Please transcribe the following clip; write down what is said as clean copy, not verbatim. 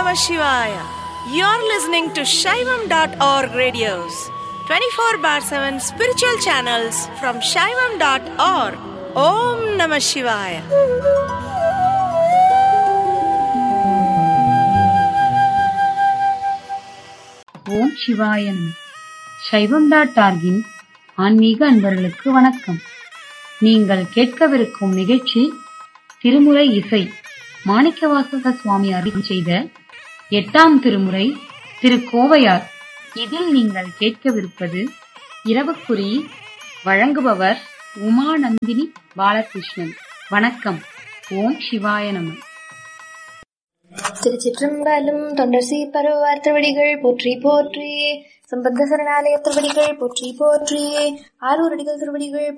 Namah Shivaya. You're listening to Shaivam.org radios, 24 bar 7 spiritual channels from Shaivam.org. Om Namah Shivaya. ஓம் சிவாயன். சைவம்.org-இன் ஆன்மீக அன்பர்களுக்கு வணக்கம். நீங்கள் கேட்கவிருக்கும் நிகழ்ச்சி திருமுறை இசை. மாணிக்கவாசக சுவாமி அருளி செய்த 8ஆம் திருமுறை திருக்கோவையார். இதில் நீங்கள் கேட்கவிருப்பது இரவுக்குறி. வழங்குபவர் உமாநந்தினி பாலகிருஷ்ணன். வணக்கம். ஓம் சிவாய நம. திருச்சிற்றம்பலம். தொண்டர் சீர்பருவார் திருவடிகள் போற்றி போற்றி. சம்பந்த சரணாலய திருவடிகள் போற்றி போற்றி. ஆரூரடிகள் திருவடிகள்